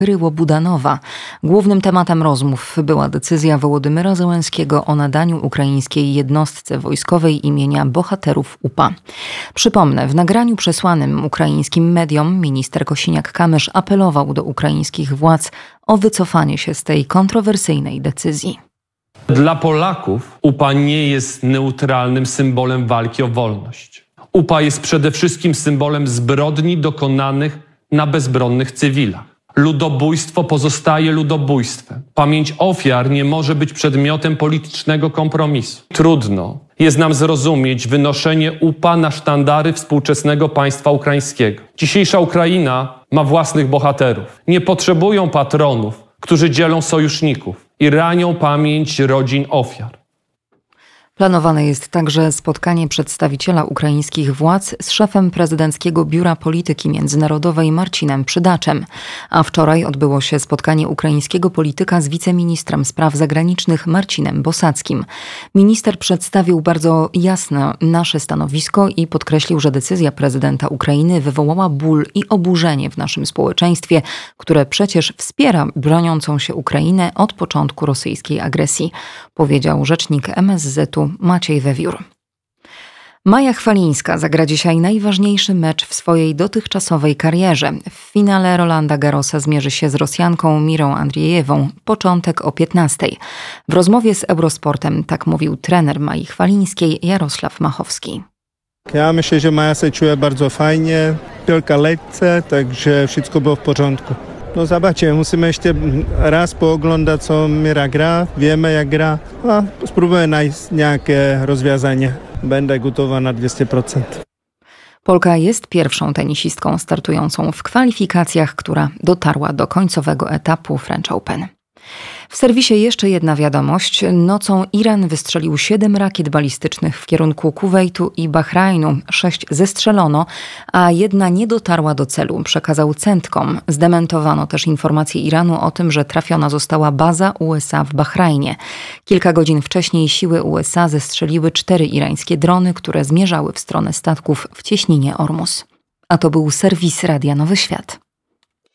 Kryło-Budanowa. Głównym tematem rozmów była decyzja Wołodymyra Zełenskiego o nadaniu ukraińskiej jednostce wojskowej imienia bohaterów UPA. Przypomnę, w nagraniu przesłanym ukraińskim mediom minister Kosiniak-Kamysz apelował do ukraińskich władz o wycofanie się z tej kontrowersyjnej decyzji. Dla Polaków UPA nie jest neutralnym symbolem walki o wolność. UPA jest przede wszystkim symbolem zbrodni dokonanych na bezbronnych cywilach. Ludobójstwo pozostaje ludobójstwem. Pamięć ofiar nie może być przedmiotem politycznego kompromisu. Trudno jest nam zrozumieć wynoszenie UPA na sztandary współczesnego państwa ukraińskiego. Dzisiejsza Ukraina ma własnych bohaterów. Nie potrzebują patronów, którzy dzielą sojuszników i ranią pamięć rodzin ofiar. Planowane jest także spotkanie przedstawiciela ukraińskich władz z szefem prezydenckiego Biura Polityki Międzynarodowej Marcinem Przydaczem. A wczoraj odbyło się spotkanie ukraińskiego polityka z wiceministrem spraw zagranicznych Marcinem Bosackim. Minister przedstawił bardzo jasne nasze stanowisko i podkreślił, że decyzja prezydenta Ukrainy wywołała ból i oburzenie w naszym społeczeństwie, które przecież wspiera broniącą się Ukrainę od początku rosyjskiej agresji, powiedział rzecznik MSZ-u Maciej Wewiór. Maja Chwalińska zagra dzisiaj najważniejszy mecz w swojej dotychczasowej karierze. W finale Rolanda Garrosa zmierzy się z Rosjanką Mirą Andriejewą. Początek o 15:00. W rozmowie z Eurosportem tak mówił trener Mai Chwalińskiej Jarosław Machowski. Ja myślę, że Maja się czuje bardzo fajnie, tylko lekce, także wszystko było w porządku. No zobaczymy, musimy jeszcze raz pooglądać, co Mira gra, wiemy jak gra, a spróbujemy znaleźć jakie rozwiązanie. Będę gotowa na 200%. Polka jest pierwszą tenisistką startującą w kwalifikacjach, która dotarła do końcowego etapu French Open. W serwisie jeszcze jedna wiadomość. Nocą Iran wystrzelił 7 rakiet balistycznych w kierunku Kuwejtu i Bahrajnu. 6 zestrzelono, a jedna nie dotarła do celu, przekazał CENTCOM. Zdementowano też informację Iranu o tym, że trafiona została baza USA w Bahrajnie. Kilka godzin wcześniej siły USA zestrzeliły 4 irańskie drony, które zmierzały w stronę statków w cieśninie Ormus. A to był serwis Radia Nowy Świat.